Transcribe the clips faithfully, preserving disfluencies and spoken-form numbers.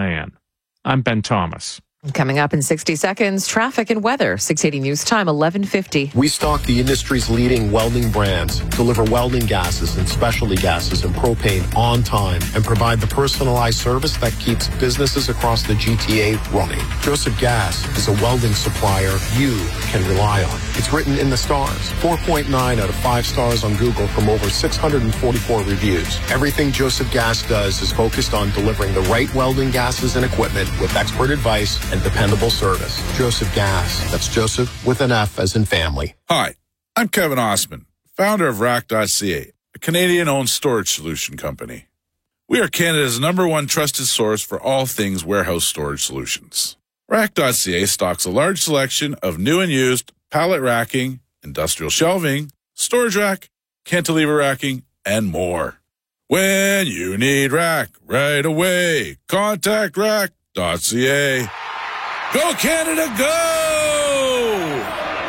Cheyenne. I'm Ben Thomas. Coming up in sixty seconds, traffic and weather. six eighty News Time, eleven fifty. We stock the industry's leading welding brands, deliver welding gases and specialty gases and propane on time, and provide the personalized service that keeps businesses across the G T A running. Joseph Gas is a welding supplier you can rely on. It's written in the stars. four point nine out of five stars on Google from over six hundred forty-four reviews. Everything Joseph Gas does is focused on delivering the right welding gases and equipment with expert advice and dependable service. Joseph Gas. That's Joseph with an F as in family. Hi, I'm Kevin Osman, founder of Rack dot C A, a Canadian-owned storage solution company. We are Canada's number one trusted source for all things warehouse storage solutions. Rack dot C A stocks a large selection of new and used pallet racking, industrial shelving, storage rack, cantilever racking, and more. When you need rack right away, contact Rack dot C A. Go Canada, go!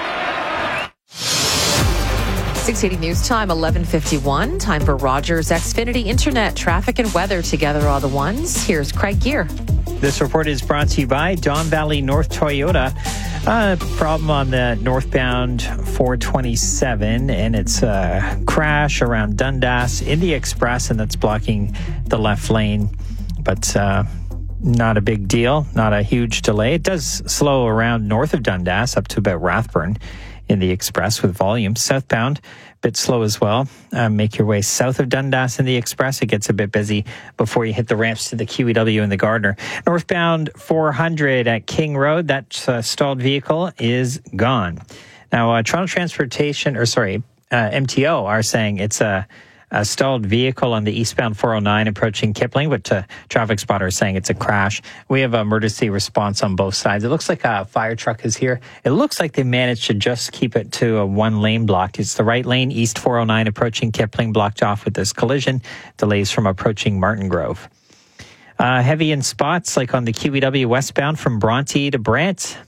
six eighty News Time, eleven fifty-one. Time for Rogers Xfinity Internet. Traffic and weather together are the ones. Here's Craig Gear. This report is brought to you by Don Valley North Toyota. Uh, problem on the northbound four twenty-seven, and it's a crash around Dundas in the Express, and that's blocking the left lane. But uh, not a big deal, not a huge delay. It does slow around north of Dundas up to about Rathburn in the Express with volume. Southbound, a bit slow as well. Uh, make your way south of Dundas in the Express. It gets a bit busy before you hit the ramps to the Q E W and the Gardner. Northbound four hundred at King Road, that uh, stalled vehicle is gone. Now, uh, Toronto Transportation, or sorry, uh, M T O are saying it's a A stalled vehicle on the eastbound four oh nine approaching Kipling, but uh, traffic spotter is saying it's a crash. We have emergency response on both sides. It looks like a fire truck is here. It looks like they managed to just keep it to a one lane blocked. It's the right lane, east four oh nine approaching Kipling, blocked off with this collision. Delays from approaching Martin Grove. Uh, heavy in spots like on the Q E W westbound from Bronte to Brant.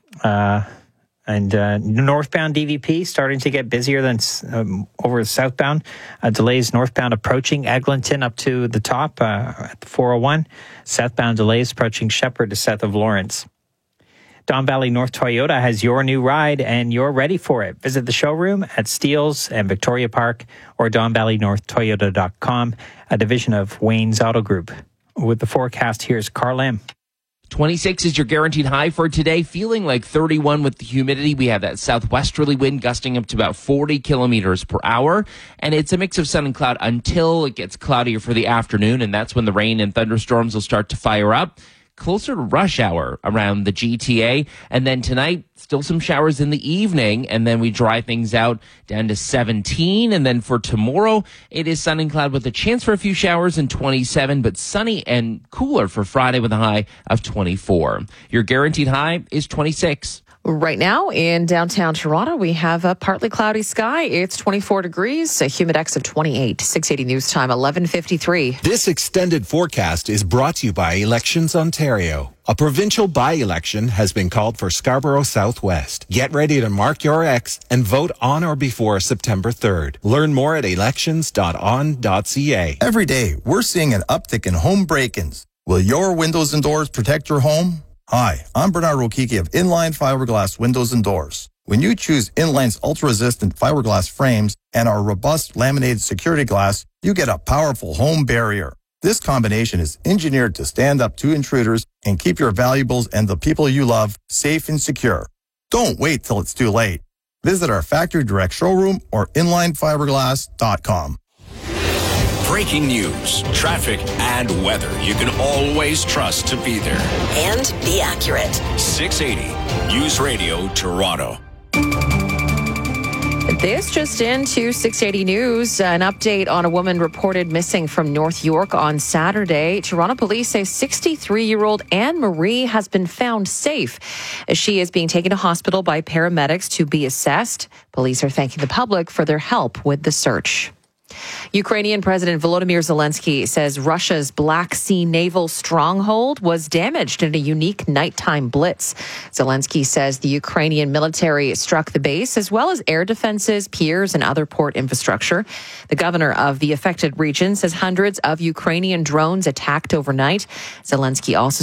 Uh, And uh, northbound D V P starting to get busier than um, over southbound. Uh, delays northbound approaching Eglinton up to the top uh, at the four oh one. Southbound delays approaching Shepherd to south of Lawrence. Don Valley North Toyota has your new ride, and you're ready for it. Visit the showroom at Steeles and Victoria Park or don valley north toyota dot com, a division of Wayne's Auto Group. With the forecast, here's Carl M. twenty-six is your guaranteed high for today, feeling like thirty-one with the humidity. We have that southwesterly wind gusting up to about forty kilometers per hour, and it's a mix of sun and cloud until it gets cloudier for the afternoon, and that's when the rain and thunderstorms will start to fire up. Closer to rush hour around the G T A, and then tonight, still some showers in the evening, and then we dry things out down to seventeen, and then for tomorrow, it is sun and cloud with a chance for a few showers in twenty-seven, but sunny and cooler for Friday with a high of twenty-four. Your guaranteed high is twenty-six. Right now in downtown Toronto, we have a partly cloudy sky. It's twenty-four degrees, a humidex of twenty-eight. six eighty News Time, eleven fifty-three. This extended forecast is brought to you by Elections Ontario. A provincial by-election has been called for Scarborough Southwest. Get ready to mark your X and vote on or before September third. Learn more at elections dot on dot c a. Every day, we're seeing an uptick in home break-ins. Will your windows and doors protect your home? Hi, I'm Bernard Rokiki of Inline Fiberglass Windows and Doors. When you choose Inline's ultra-resistant fiberglass frames and our robust laminated security glass, you get a powerful home barrier. This combination is engineered to stand up to intruders and keep your valuables and the people you love safe and secure. Don't wait till it's too late. Visit our factory direct showroom or inline fiberglass dot com. Breaking news, traffic, and weather you can always trust to be there. And be accurate. six eighty News Radio Toronto. This just into six eighty News, an update on a woman reported missing from North York on Saturday. Toronto police say sixty-three-year-old Anne Marie has been found safe. She is being taken to hospital by paramedics to be assessed. Police are thanking the public for their help with the search. Ukrainian President Volodymyr Zelensky says Russia's Black Sea naval stronghold was damaged in a unique nighttime blitz. Zelensky says the Ukrainian military struck the base as well as air defenses, piers, and other port infrastructure. The governor of the affected region says hundreds of Ukrainian drones attacked overnight. Zelensky also